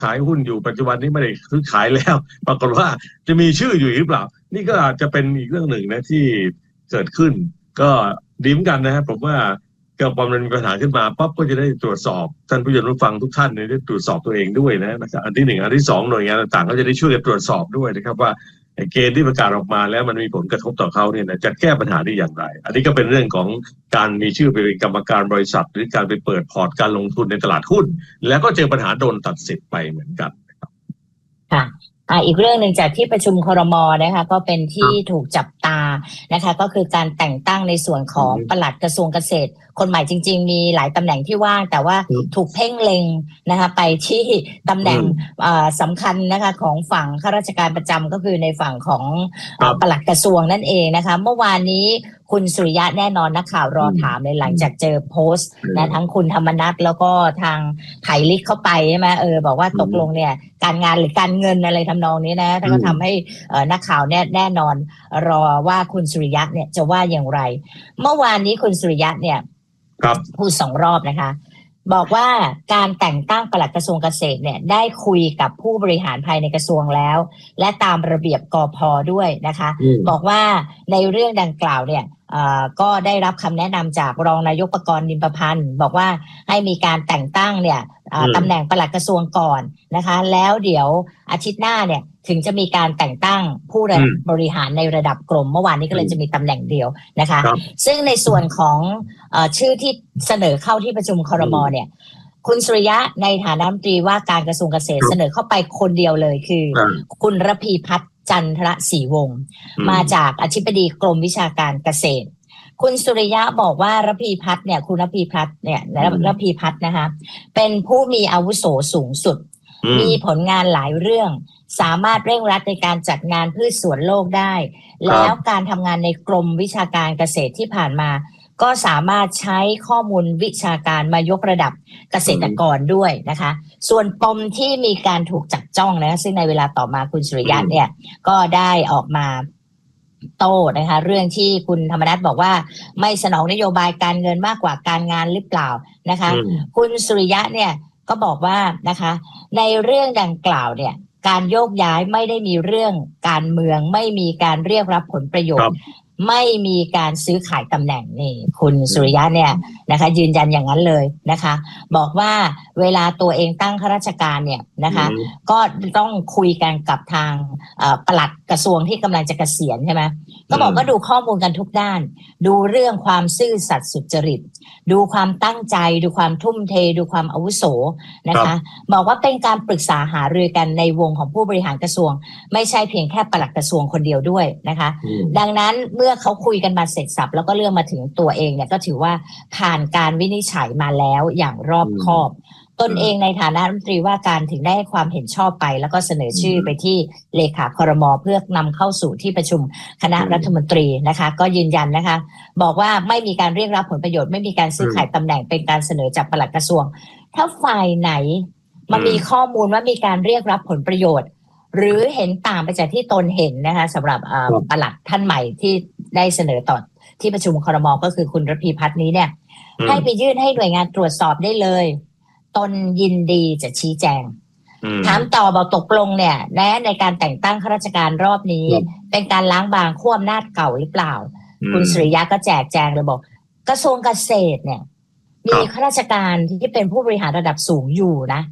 ขายหุ้นอยู่ปัจจุบันนี้ไม่ได้ซื้อขายแล้วปรากฏว่าจะมีชื่ออยู่หรือเปล่านี่ก็อาจจะเป็นอีกเรื่องหนึ่งนะที่เกิดขึ้นก็ดีเหมือนกันนะครับผมว่าก็พอมันมีปัญหาขึ้นมาปั๊บก็จะได้ตรวจสอบท่านผู้ชมผู้ฟังทุกท่านได้ตรวจสอบตัวเองด้วยนะครับอันที่หนึ่งอันที่สองหน่วยงานต่างๆก็จะได้ช่วยกันตรวจสอบด้วยนะครับว่าเกณฑ์ที่ประกาศออกมาแล้วมันมีผลกระทบต่อเขาเนี่ยนะจะแก้ปัญหาได้อย่างไรอันนี้ก็เป็นเรื่องของการมีชื่อไปเป็นกรรมการบริษัทหรือการไปเปิดพอร์ตการลงทุนในตลาดหุ้นแล้วก็เจอปัญหาโดนตัดสิทธิ์ไปเหมือนกันค่ะอีกเรื่องหนึ่งจากที่ประชุมครม.นะคะก็เป็นที่ถูกจับตานะคะก็คือการแต่งตั้งในส่วนของปลัดกระทรวงเกษตรคนใหม่จริงๆมีหลายตำแหน่งที่ว่างแต่ว่าถูกเพ่งเล็งนะคะไปที่ตำแหน่งสำคัญนะคะของฝั่งข้าราชการประจำก็คือในฝั่งของปลัดกระทรวงนั่นเองนะคะเมื่อวานนี้คุณสุริยะแน่นอนนักข่าวรอถามเลยหลังจากเจอโพสต์นะทั้งคุณธรรมนัสแล้วก็ทางไผ่ลิกเข้าไปใช่ไหมบอกว่าตกลงเนี่ยการงานหรือการเงินอะไรทำนองนี้นะก็ทำให้นักข่าวแน่นอนรอว่าคุณสุริยะเนี่ยจะว่าอย่างไรเมื่อวานนี้คุณสุริยะเนี่ยพูด2 รอบนะคะบอกว่าการแต่งตั้งปลัดกระทรวงเกษตรเนี่ยได้คุยกับผู้บริหารภายในกระทรวงแล้วและตามระเบียบกพ.ด้วยนะคะบอกว่าในเรื่องดังกล่าวเนี่ยก็ได้รับคำแนะนำจากรองนายกประกรณ์ นิมประพันธ์บอกว่าให้มีการแต่งตั้งเนี่ยตำแหน่งปลัดกระทรวงก่อนนะคะแล้วเดี๋ยวอาทิตย์หน้าเนี่ยถึงจะมีการแต่งตั้งผู้บริหารในระดับกรมเมื่อวานนี้ก็เลยจะมีตำแหน่งเดียวนะคะซึ่งในส่วนของชื่อที่เสนอเข้าที่ประชุมครม.เนี่ยคุณสุริยะในฐานะรัฐมนตรีว่าการกระทรวงเกษตรเสนอเข้าไปคนเดียวเลยคือคุณระพีพัฒน์จันทรศรีวงศ์มาจากอธิบดีกรมวิชาการเกษตรคุณสุริยะบอกว่าระพีพัฒน์เนี่ยคุณระพีพัฒน์เนี่ยระพีพัฒน์นะคะเป็นผู้มีอาวุโสสูงสุดมีผลงานหลายเรื่องสามารถเร่งรัดในการจัดงานพืชสวนโลกได้แล้วการทำงานในกรมวิชาการเกษตรที่ผ่านมาก็สามารถใช้ข้อมูลวิชาการมายกระดับเกษตรกรด้วยนะคะส่วนปมที่มีการถูกจับจ้องนะซึ่งในเวลาต่อมาคุณสุริยะเนี่ยก็ได้ออกมาโต้นะคะเรื่องที่คุณธรรมนัสบอกว่าไม่สนองนโยบายการเงินมากกว่าการงานหรือเปล่านะคะคุณสุริยะเนี่ยก็บอกว่านะคะในเรื่องดังกล่าวเนี่ยการโยกย้ายไม่ได้มีเรื่องการเมืองไม่มีการเรียกรับผลประโยชน์ไม่มีการซื้อขายตำแหน่งนี่คุณสุริยะเนี่ยนะคะยืนยันอย่างนั้นเลยนะคะบอกว่าเวลาตัวเองตั้งข้าราชการเนี่ยนะคะก็ต้องคุยกันกับทางปลัดกระทรวงที่กำลังจะเกษียณใช่ไหมก็บอกก็ดูข้อมูลกันทุกด้านดูเรื่องความซื่อสัตย์สุจริตดูความตั้งใจดูความทุ่มเทดูความอาวุโสนะคะบอกว่าเป็นการปรึกษาหารือกันในวงของผู้บริหารกระทรวงไม่ใช่เพียงแค่ปลัดกระทรวงคนเดียวด้วยนะคะดังนั้นเมื่อเขาคุยกันมาเสร็จสับแล้วก็เรื่องมาถึงตัวเองเนี่ยก็ถือว่าผ่านการวินิจฉัยมาแล้วอย่างรอบคอบตนเองในฐานะรัฐมนตรีว่าการถึงได้ให้ความเห็นชอบไปแล้วก็เสนอชื่อไปที่เลขาครม.เพื่อนำเข้าสู่ที่ประชุมคณะรัฐมนตรีนะคะก็ยืนยันนะคะบอกว่าไม่มีการเรียกรับผลประโยชน์ไม่มีการซื้อขายตำแหน่งเป็นการเสนอจากปลัดกระทรวงถ้าฝ่ายไหนมันมีข้อมูลว่ามีการเรียกรับผลประโยชน์หรือเห็นต่างไปจากที่ตนเห็นนะคะสำหรับปลัดท่านใหม่ที่ได้เสนอต่อที่ประชุมครม.ก็คือคุณระพีพัฒน์นี้เนี่ยให้ไปยื่นให้หน่วยงานตรวจสอบได้เลยตนยินดีจะชี้แจงถามต่อบอกตกลงเนี่ยในการแต่งตั้งข้าราชการรอบนี้เป็นการล้างบางขั้วอำนาจเก่าหรือเปล่าคุณสุริยะก็แจกแจงเลยบอกกระทรวงเกษตรเนี่ยมีข้าราชการที่เป็นผู้บริหารระดับสูงอยู่นะ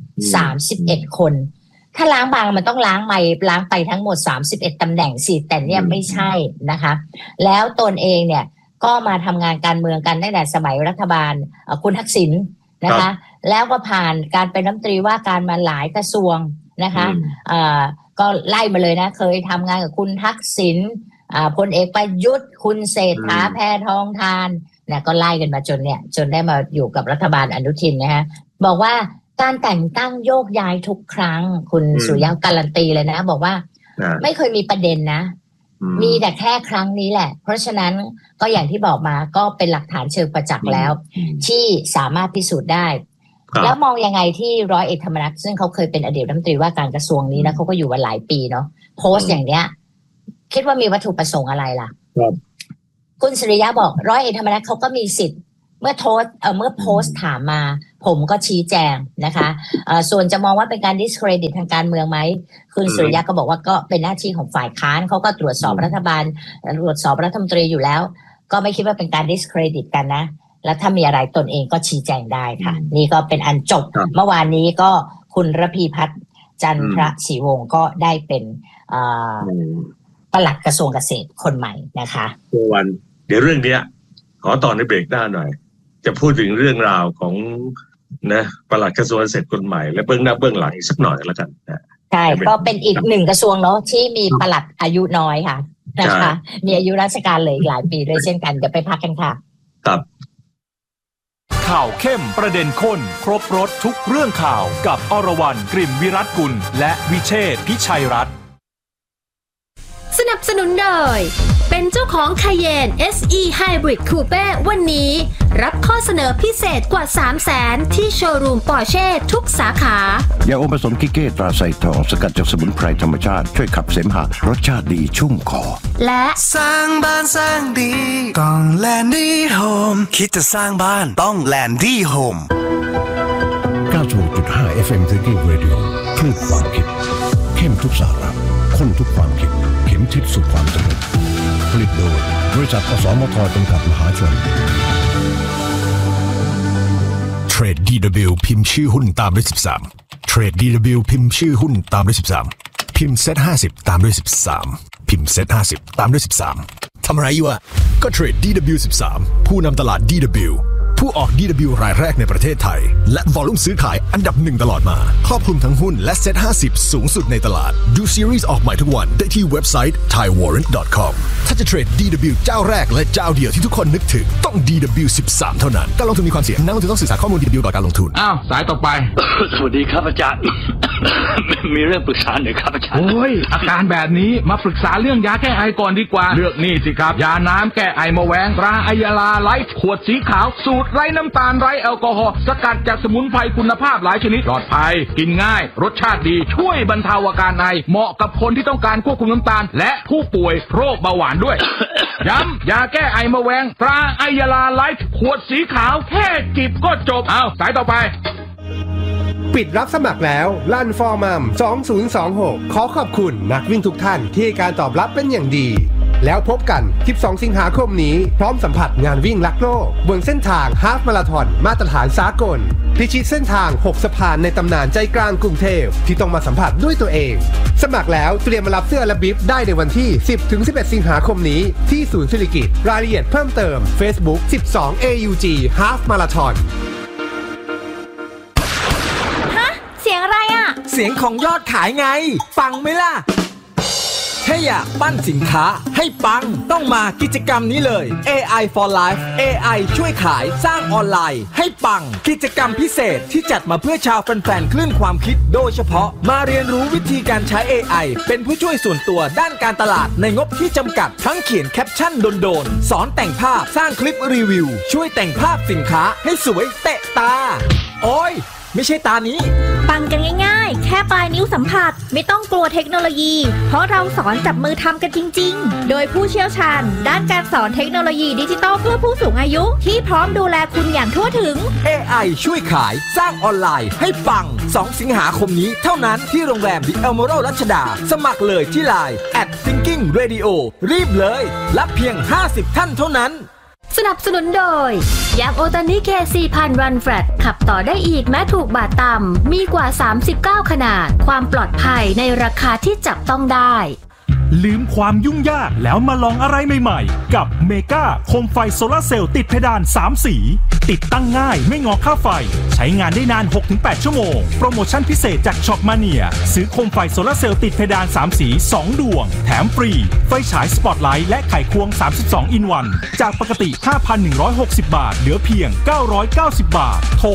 31 คนถ้าล้างบางมันต้องล้างไปทั้งหมด31ตำแหน่งสิแต่เนี่ยไม่ใช่นะคะแล้วตนเองเนี่ยก็มาทำงานการเมืองกันตั้งแต่สมัยรัฐบาลคุณทักษิณนะคะแล้วก็ผ่านการเป็นรัฐมนตรีว่าการมาหลายกระทรวงนะคะก็ไล่มาเลยนะเคยทำงานกับคุณทักษิณพลเอกประยุทธ์คุณเศรษฐาแพทองธารเนี่ยก็ไล่กันมาจนได้มาอยู่กับรัฐบาลอนุทินนะฮะบอกว่าการแต่งตั้งโยกย้ายทุกครั้งคุณสุริยะการันตีเลยนะบอกว่าไม่เคยมีประเด็นนะมีแต่แค่ครั้งนี้แหละเพราะฉะนั้นก็อย่างที่บอกมาก็เป็นหลักฐานเชิงประจักษ์แล้วที่สามารถพิสูจน์ได้แล้วมองยังไงที่ร้อยเอกธรรมนัสซึ่งเขาเคยเป็นอดีตรัฐมนตรีว่าการกระทรวงนี้นะเขาก็อยู่มาหลายปีเนาะโพสต์อย่างเนี้ยคิดว่ามีวัตถุประสงค์อะไรล่ะคุณสุริยะบอกร้อยเอกธรรมนัสเขาก็มีสิทธิ์เมื่อโพสต์ถามมาผมก็ชี้แจงนะคะส่วนจะมองว่าเป็นการ discredit ทางการเมืองไหมคุณสุริยะก็บอกว่าก็เป็นหน้าที่ของฝ่ายค้านเขาก็ตรวจสอบรัฐบาลตรวจสอบรัฐมนตรีอยู่แล้วก็ไม่คิดว่าเป็นการ discredit กันนะแล้วถ้ามีอะไรตนเองก็ชี้แจงได้ค่ะนี่ก็เป็นอันจบเมื่อวานนี้ก็คุณระพีพัฒน์จันทรศรีวงศ์ก็ได้เป็นปลัดกระทรวงเกษตรคนใหม่นะคะวันเดี๋ยวเรื่องนี้ขอต่อในเบรกหน้าหน่อยจะพูดถึงเรื่องราวของนะปลัดกระทรวงเกษตรคนใหม่และเบื้องหน้าเบื้องหลังอีกสักหน่อยแล้วกันใช่ก็เป็นอีกหนึ่งกระทรวงเนาะที่มีปลัดอายุน้อยค่ะนะคะมีอายุราชการเลยอีกหลายปีด้วยเช่นกันเดี๋ยวไปพักกันค่ะครับข่าวเข้มประเด็นข้นครบรสทุกเรื่องข่าวกับอรวรรณ กลิ่นวิรัตกุลและวิเชษฐ์พิชัยรัตน์สนับสนุนโดยเป็นเจ้าของ Cayenne SE Hybrid Coupe วันนี้รับข้อเสนอพิเศษกว่า 300,000 ที่โชว์รูม Porsche ทุกสาขายาอมผสมกิเก้ตราไซทองสกัดจากสมุนไพรธรรมชาติช่วยขับเสมหะรสชาติดีชุ่มคอและสร้างบ้านสร้างดีต้องแลนดี้โฮมคิดจะสร้างบ้านต้องแลนดี้โฮม 96.5 FM Thinking Radio คลื่นความคิดเข้มทุกสาระข้นทุกความคิดเข็มทิศสู่ความสำเร็จผลิตโดยบริษัทอสมทจำกัดมหาชนเทรด DW พิมพ์ชื่อหุ้นตามด้วย13เทรด DW พิมพ์ชื่อหุ้นตามด้วย13พิมพ์เซต50ตามด้วย13พิมพ์เซต50ตามด้วย13ทำอะไรอยู่อ่ะก็เทรด DW 13ผู้นำตลาด DW ผู้ออก DW รายแรกในประเทศไทยและวอลลุ่มซื้อขายอันดับ1ตลอดมาครอบคลุมทั้งหุ้นและเซ็ต50สูงสุดในตลาดดูซีรีส์ออกใหม่ทุกวันได้ที่เว็บไซต์ thaiwarrant.com ถ้าจะเทรด DW เจ้าแรกและเจ้าเดียวที่ทุกคนนึกถึงต้อง DW 13เท่านั้นการลงทุนมีความเสี่ยงนักลงทุนต้องศึกษาข้อมูล DW ก่อนการลงทุนสายต่อไปสวัสดีครับอาจารย์ มีเรื่องปรึกษาหน่อยครับอาจารย์โอ้ยอาการแบบนี้มาปรึกษาเรื่องยาแก้ไอก่อนดีกว่าเลือกนี่สิครับยาน้ำแก้ไอมะแวงตราไอยาลาไลฟ์ขวดสีขาวสูตรไร้น้ำตาลไร้แอลกอฮอล์สกัดจากสมุนไพรคุณภาพหลายชนิดปลอดภัยกินง่ายรสชาติดีช่วยบรรเทาอาการไอเหมาะกับคนที่ต้องการควบคุมน้ำตาลและผู้ป่วยโรคเบาหวานด้วย ย้ำยาแก้ไอมะแวงตราไอยาลาไลฟ์ขวดสีขาวแค่จิบก็จบสายต่อไปปิดรับสมัครแล้วลั่นฟอร์มัม2026ขอขอบคุณนักวิ่งทุกท่านที่ให้การตอบรับเป็นอย่างดีแล้วพบกัน12สิงหาคมนี้พร้อมสัมผัสงานวิ่งรักโลกบนเส้นทางฮาล์ฟมาราธอนมาตรฐานสากลพิชิตเส้นทาง6สะพานในตำนานใจกลางกรุงเทพที่ต้องมาสัมผัสด้วยตัวเองสมัครแล้วเตรียมมารับเสื้อและบิ๊บได้ในวันที่ 10-11 สิงหาคมนี้ที่ศูนย์ศิริกิติ์รายละเอียดเพิ่มเติม Facebook 12 AUG Half Marathon เสียงอะไรอ่ะเสียงของยอดขายไงฟังไหมล่ะถ้าอยากปั้นสินค้าให้ปังต้องมากิจกรรมนี้เลย AI for Life AI ช่วยขายสร้างออนไลน์ให้ปังกิจกรรมพิเศษที่จัดมาเพื่อชาวแฟนๆคลื่นความคิดโดยเฉพาะมาเรียนรู้วิธีการใช้ AI เป็นผู้ช่วยส่วนตัวด้านการตลาดในงบที่จำกัดทั้งเขียนแคปชั่นโดนๆสอนแต่งภาพสร้างคลิปรีวิวช่วยแต่งภาพสินค้าให้สวยเตะตาโอ้ยไม่ใช่ตานี้ปังกันง่ายๆแค่ปลายนิ้วสัมผัสไม่ต้องกลัวเทคโนโลยีเพราะเราสอนจับมือทำกันจริงๆโดยผู้เชี่ยวชาญด้านการสอนเทคโนโลยีดิจิทัลเพื่อผู้สูงอายุที่พร้อมดูแลคุณอย่างทั่วถึง AI ช่วยขายสร้างออนไลน์ให้ปัง2สิงหาคมนี้เท่านั้นที่โรงแรม The Emerald รัชดาสมัครเลยที่ LINE @thinking radio รีบเลยรับเพียง50ท่านเท่านั้นสนับสนุนโดยยางโอตานิเค4,000 รันแฟลตขับต่อได้อีกแม้ถูกบาทต่ำมีกว่า39ขนาดความปลอดภัยในราคาที่จับต้องได้ลืมความยุ่งยากแล้วมาลองอะไรใหม่ๆกับเมกาโคมไฟโซลาร์เซลล์ติดเพดาน3สีติดตั้งง่ายไม่งอค่าไฟใช้งานได้นาน 6-8 ชั่วโมงโปรโมชั่นพิเศษจากช็อปมาเนียซื้อโคมไฟโซลาร์เซลล์ติดเพดาน3สี2ดวงแถมฟรีไฟฉายสปอตไลท์และไขควง32อินวันจากปกติ 5,160 บาทเหลือเพียง990บาทโทร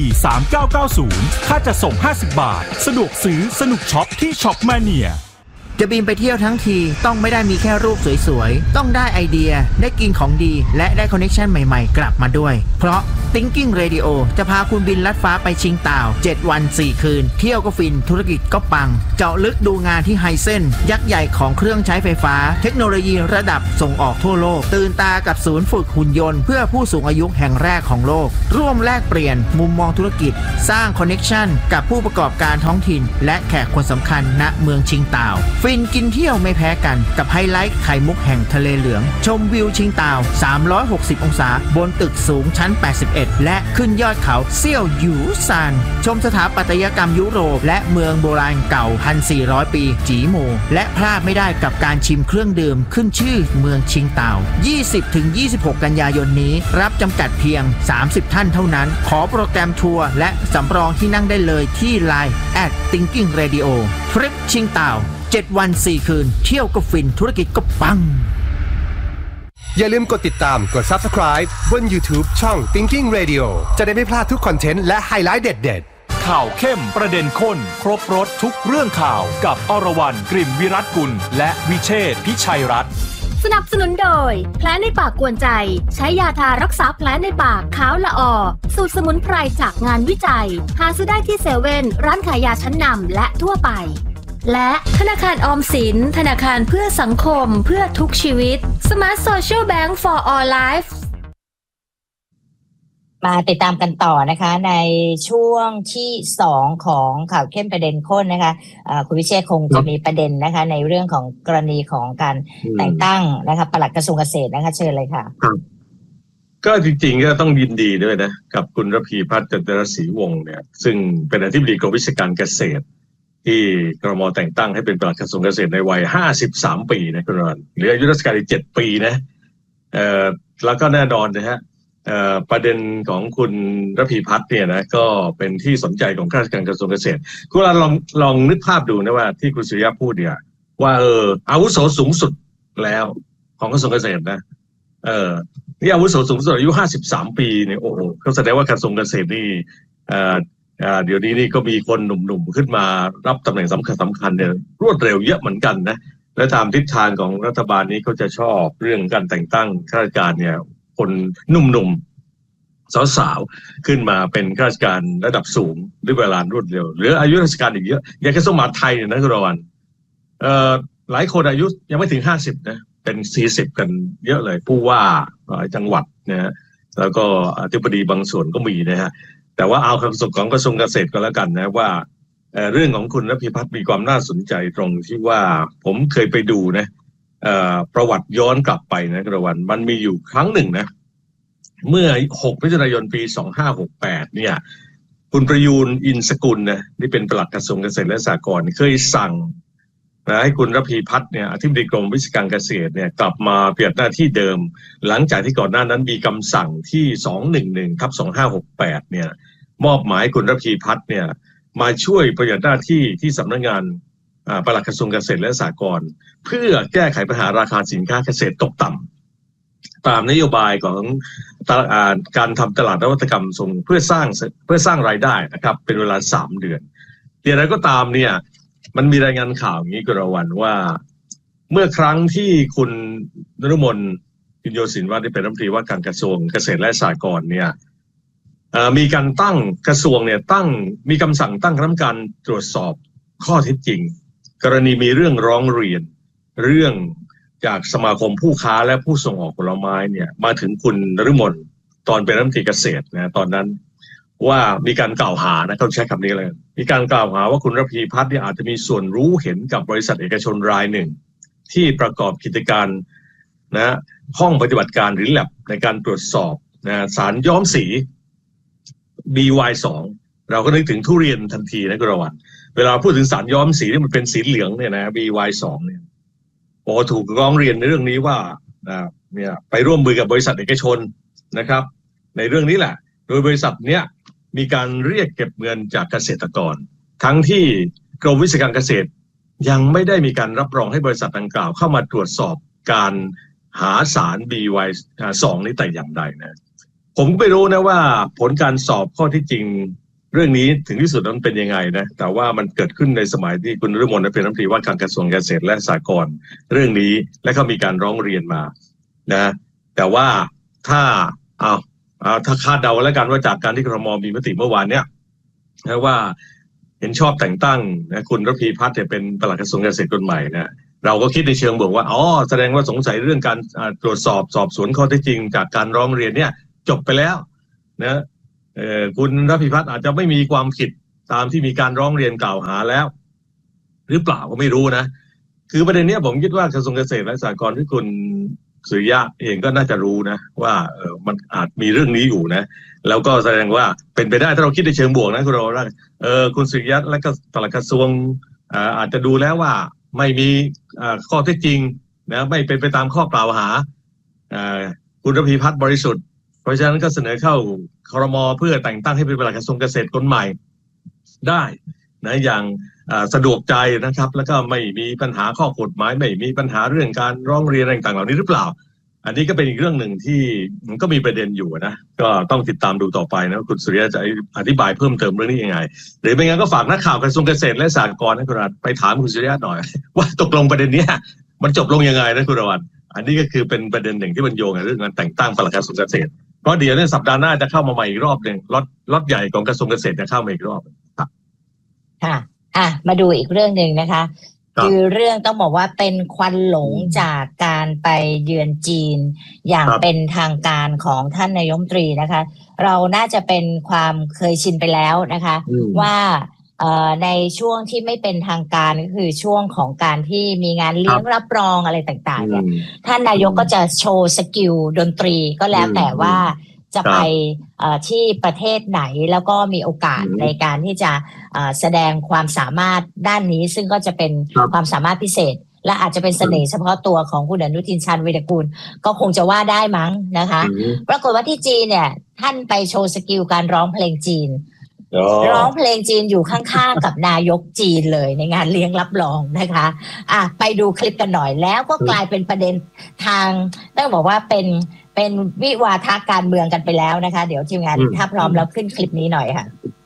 02-114-3990ค่าจัดส่ง50บาทสะดวกซื้อสนุกช็อปที่ช็อปมาเนียจะบินไปเที่ยวทั้งทีต้องไม่ได้มีแค่รูปสวยๆต้องได้ไอเดียได้กินของดีและได้คอนเนคชั่นใหม่ๆกลับมาด้วยเพราะ Thinking Radio จะพาคุณบินลัดฟ้าไปชิงต่าว7วัน4คืนเที่ยวก็ฟินธุรกิจก็ปังเจาะลึกดูงานที่ไฮเซนยักษ์ใหญ่ของเครื่องใช้ไฟฟ้าเทคโนโลยีระดับส่งออกทั่วโลกตื่นตากับศูนย์ฝึกหุ่นยนต์เพื่อผู้สูงอายุแห่งแรกของโลกร่วมแลกเปลี่ยนมุมมองธุรกิจสร้างคอนเนคชั่นกับผู้ประกอบการท้องถิ่นและแขกคนสำคัญณเมืองชิงต่าวฟินกินเที่ยวไม่แพ้กันกับไฮไลท์ไข่มุกแห่งทะเลเหลืองชมวิวชิงต่าว360องศาบนตึกสูงชั้น81และขึ้นยอดเขาเซี่ยวหยูซานชมสถาปัตยกรรมยุโรปและเมืองโบราณเก่า 1,400 ปีจีโมและพลาดไม่ได้กับการชิมเครื่องดื่มขึ้นชื่อเมืองชิงต่าว 20-26 กันยายนนี้รับจำกัดเพียง30ท่านเท่านั้นขอโปรแกรมทัวร์และสำรองที่นั่งได้เลยที่ LINE @Thinking Radio ทริปชิงต่าว7วัน4คืนเที่ยวก็ฟินธุรกิจก็ปังอย่าลืมกดติดตามกด Subscribe บน YouTube ช่อง Thinking Radio จะได้ไม่พลาดทุกคอนเทนต์และไฮไลท์เด็ดๆข่าวเข้มประเด็นข้นครบรสทุกเรื่องข่าวกับอรวรรณ กลิ่นวิรัตกุลและวิเชษฐ์พิชัยรัตน์สนับสนุนโดยแผลในปากกวนใจใช้ยาทารักษาแผลในปากขาวละออสูตรสมุนไพรจากงานวิจัยหาซื้อได้ที่เซเว่นร้านขายยาชั้นนำและทั่วไปและธนาคารออมสินธนาคารเพื่อสังคมเพื่อทุกชีวิต Smart Social Bank for All Life มาติดตามกันต่อนะคะในช่วงที่2ของข่าวเข้มประเด็นข้นนะคะคุณวิเชษฐ์คงจะมีประเด็นนะคะในเรื่องของกรณีของการแต่งตั้งนะคะปลัดกระทรวงเกษตรนะคะเชิญเลยค่ะก็จริงๆก็ต้องยินดีด้วยนะกับคุณระพีพัฒน์จันทรศรีวงศ์เนี่ยซึ่งเป็นอธิบดีกรมวิชาการเกษตรที่ครม.แต่งตั้งให้เป็นปลัดกระทรวงเกษตรในวัย53ปีนะคุณรอนเหลืออายุราชการอีก7ปีนะแล้วก็แน่นอนนะฮะประเด็นของคุณระพีพัฒน์เนี่ยนะก็เป็นที่สนใจของข้าราชการกระทรวงเกษตรคุณลองนึกภาพดูนะว่าที่คุณสุริยะพูดเนี่ยว่าอาวุโสสูงสุดแล้วของกระทรวงเกษตรนะนี่อาวุโสสูงสุดอายุ53ปีเนี่ยโอ้โหก็แสดงว่ากระทรวงเกษตรนี่เดี๋ยวนี้นี่ก็มีคนหนุ่มๆขึ้นมารับตำแหน่งสำคัญเนี่ยรวดเร็วเยอะเหมือนกันนะและตามทิศทางของรัฐบาลนี้เขาจะชอบเรื่องการแต่งตั้งข้าราชการเนี่ยคนหนุ่มๆสาวๆขึ้นมาเป็นข้าราชการระดับสูงด้วยเวลารวดเร็วเหลืออายุราชการอีกเยอะอย่างกระทรวงมหาดไทยเนี่ยนะคุณรวันหลายคนอายุยังไม่ถึง50นะเป็น40กันเยอะเลยผู้ว่าจังหวัดนะฮะแล้วก็อธิบดีบางส่วนก็มีนะฮะแต่ว่าเอาคำสั่งของกระทรวงเกษตรก็แล้วกันนะว่าเรื่องของคุณระพีพัฒน์มีความน่าสนใจตรงที่ว่าผมเคยไปดูนะประวัติย้อนกลับไปนะกระวันมันมีอยู่ครั้งหนึ่งนะเมื่อ6มิถุนายนปี2568เนี่ยคุณประยูนอินสกุลนะที่เป็นปลัดกระทรวงเกษตรและสหกรณ์เคยสั่งนะให้คุณระพีพัฒน์เนี่ยอธิบดีกรมวิชาการเกษตรเนี่ยกลับมาปฏิบัติหน้าที่เดิมหลังจากที่ก่อนหน้านั้นมีคำสั่งที่211/2568เนี่ยมอบหมายคุณระพีพัฒน์เนี่ยมาช่วยปฏิบัติหน้าที่ที่สำนักงานปลัดกระทรวงเกษตรและสหกรณ์เพื่อแก้ไขปัญหาราคาสินค้าเกษตรตกต่ำตามนโยบายของการทำตลาดนวัตกรรมส่งเพื่อสร้างรายได้นะครับเป็นเวลา3 เดือนอย่างไรก็ตามเนี่ยมันมีรายงานข่าวอย่างนี้กระวันว่าเมื่อครั้งที่คุณนฤมลพิญโยศินว่าที่เป็นรัฐมนตรีว่าการกระทรวงเกษตรและสหกรณ์เนี่ยมีการตั้งกระทรวงเนี่ยมีคำสั่งตั้งคณะกรรมการตรวจสอบข้อเท็จจริงกรณีมีเรื่องร้องเรียนเรื่องจากสมาคมผู้ค้าและผู้ส่งออกผลไม้เนี่ยมาถึงคุณนฤมลตอนเป็นรัฐมนตรีเกษตรนะตอนนั้นว่ามีการกล่าวหานะเขาใช้คำนี้เลยมีการกล่าวหาว่าคุณระพีพัฒน์เนี่ยอาจจะมีส่วนรู้เห็นกับบริษัทเอกชนรายหนึ่งที่ประกอบกิจการนะห้องปฏิบัติการหรือ lab ในการตรวจสอบนะสารย้อมสี BY2 เราก็นึกถึงทุเรียนทันทีนะคุณระวันเวลาพูดถึงสารย้อมสีที่มันเป็นสีเหลืองเนี่ยนะ BY2 เนี่ยถูกร้องเรียนในเรื่องนี้ว่าเนี่ยไปร่วมมือกับบริษัทเอกชนนะครับในเรื่องนี้แหละโดยบริษัทเนี้ยมีการเรียกเก็บเงินจากเกษตรกรทั้งที่กรมวิชาการเกษตรยังไม่ได้มีการรับรองให้บริษัทดังกล่าวเข้ามาตรวจสอบการหาสาร BY2 นี้แต่อย่างใดนะผมก็ไม่รู้นะว่าผลการสอบข้อที่จริงเรื่องนี้ถึงที่สุดมันเป็นยังไงนะแต่ว่ามันเกิดขึ้นในสมัยที่คุณนฤมลเป็นรัฐมนตรีว่าการกระทรวงเกษตรและสหกรณ์เรื่องนี้และก็มีการร้องเรียนมานะแต่ว่าถ้าคาดเดาแล้วกันว่าจากการที่ครม.มีมติเมื่อวานเนี้ยนะว่าเห็นชอบแต่งตั้งนะคุณระพีพัฒน์เป็นปลัดกระทรวงเกษตรคนใหม่นะเราก็คิดในเชิงบวกว่าแสดงว่าสงสัยเรื่องการตรวจสอบสวนข้อเท็จจริงจากการร้องเรียนเนี่ยจบไปแล้วนะคุณระพีพัฒน์อาจจะไม่มีความผิดตามที่มีการร้องเรียนกล่าวหาแล้วหรือเปล่าก็ไม่รู้นะคือประเด็นนี้ผมคิดว่ากระทรวงเกษตรและสหกรณ์ที่คุณสุริยะเองก็น่าจะรู้นะว่ามันอาจมีเรื่องนี้อยู่นะแล้วก็แสดงว่าเป็นไปได้ถ้าเราคิดในเชิงบวกนะคุณคุณสุริยะและก็ปลัดกระทรวงอาจจะดูแล้วว่าไม่มีข้อเท็จจริงนะไม่เป็นไปตามข้อกล่าวหาคุณระพีพัฒน์บริสุทธิ์เพราะฉะนั้นก็เสนอเข้าครม.เพื่อแต่งตั้งให้เป็นปลัดกระทรวงเกษตรคนใหม่ได้นะอย่างสะดวกใจนะครับแล้วก็ไม่มีปัญหาข้อกฎหมายไม่มีปัญหาเรื่องการร้องเรียนอะไรต่างๆเหล่านี้หรือเปล่าอันนี้ก็เป็นอีกเรื่องหนึ่งที่มันก็มีประเด็นอยู่นะก็ต้องติดตามดูต่อไปนะคุณสุริยะจะอธิบายเพิ่มเติมเรื่องนี้ยังไงหรือไม่งั้นก็ฝากนักข่าวกระทรวงเกษตรและสหกรณ์นะคุณรัตน์ไปถามคุณสุริยะหน่อยว่าตกลงประเด็นนี้มันจบลงยังไงนะคุณรัตน์อันนี้ก็คือเป็นประเด็นหนึ่งที่มันโยงกับเรื่องการแต่งตั้งปลัดกระทรวงเกษตรเพราะเดี๋ยวในสัปดาห์หน้าจะเข้ามาใหม่อีกรอบนึงล็อตใหญ่ของกระทรวงเกษตรจะเข้ามาอีกรอบครับค่ะมาดูอีกเรื่องนึงนะคะคือเรื่องต้องบอกว่าเป็นควันหลงจากการไปเยือนจีนอย่างเป็นทางการของท่านนายกรัฐมนตรีนะคะเราน่าจะเป็นความเคยชินไปแล้วนะคะว่าในช่วงที่ไม่เป็นทางการก็คือช่วงของการที่มีงานเลี้ยงรับรองอะไรต่างๆเนี่ยท่านนายกก็จะโชว์สกิลดนตรีก็แล้วแต่ว่าจะไปที่ประเทศไหนแล้วก็มีโอกาสในการที่จะแสดงความสามารถด้านนี้ซึ่งก็จะเป็นความสามารถพิเศษและอาจจะเป็นเสน่ห์เฉพาะตัวของคุณอนุทินชาญวีรกูลก็คงจะว่าได้มั้งนะคะปรากฏว่าที่จีนเนี่ยท่านไปโชว์สกิลการร้องเพลงจีนร้องเพลงจีนอยู่ข้างๆกับนายกจีนเลยในงานเลี้ยงรับรองนะคะไปดูคลิปกันหน่อยแล้วก็กลายเป็นประเด็นทางต้องบอกว่าเป็นวิวาทการเมืองกันไปแล้วนะคะเดี๋ยวทีมงานถ้าพร้อมแล้วขึ้นคลิปนี้หน่อยค่ะ